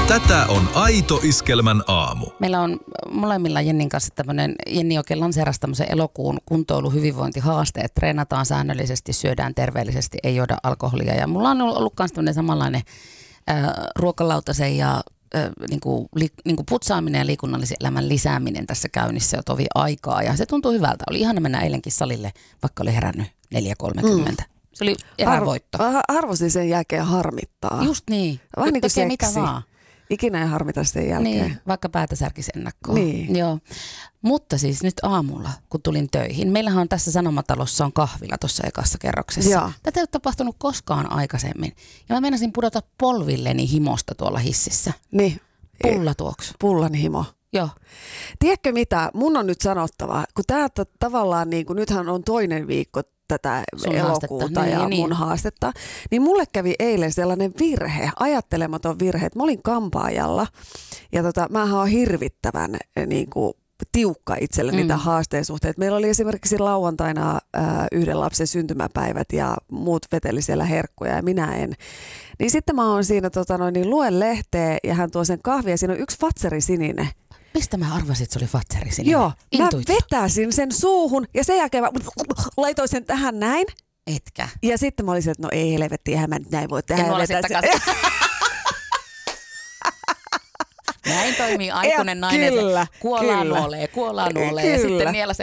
Tätä on Aito Iskelmän aamu. Meillä on molemmilla Jennin kanssa tämmöinen, Jenni oikein lanseerasi tämmöisen elokuun kuntoilu hyvinvointihaaste, että treenataan säännöllisesti, syödään terveellisesti, ei juoda alkoholia. Ja mulla on ollut myös tämmöinen samanlainen ruokalautasen ja niinku putsaaminen ja liikunnallisen elämän lisääminen tässä käynnissä jo tovi aikaa. Ja se tuntuu hyvältä. Oli ihana mennä eilenkin salille, vaikka oli herännyt 4.30. Se oli erävoitto. Arvosti sen jälkeen harmittaa. Just niin. Vähän niin kuin tekee seksi. mitä vaan. Ikinä ei harmita sen jälkeen. Niin, vaikka päätä särkisi ennakkoon. Niin. Joo. Mutta siis nyt aamulla, kun tulin töihin, meillähän on tässä Sanomatalossa on kahvila tuossa ekassa kerroksessa. Joo. Tätä ei ole tapahtunut koskaan aikaisemmin. Ja mä meinasin pudota polvilleni himosta tuolla hississä. Niin. Pullatuoksu. Pullan himo. Joo. Tiedätkö mitä? Mun on nyt sanottava, kun tää tavallaan niin kuin nythän on toinen viikko tätä Sun elokuuta haastetta. ja mun haastetta, niin mulle kävi eilen sellainen virhe, ajattelematon virhe, että mä olin kampaajalla ja mähän on hirvittävän niin kuin tiukka itselle niitä haasteen suhteen. Meillä oli esimerkiksi lauantaina yhden lapsen syntymäpäivät ja muut veteli siellä herkkuja ja minä en. Niin sitten mä oon siinä luen lehteä ja hän tuo sen kahvia ja siinä on yksi Fatseri sininen. Mistä mä arvasin, että se oli Fatseri sininen? Joo, Intuitio. mä vetäsin sen suuhun ja sen jälkeen mä laitoin sen tähän näin. Etkä. Ja sitten mä olisin, että no ei helvetti, eihän mä nyt näin voi tehdä. Ja nuolasit takaisin. Näin toimii aikuinen nainen. Kyllä, Kuolaa nuolee. Ja sitten niellä se.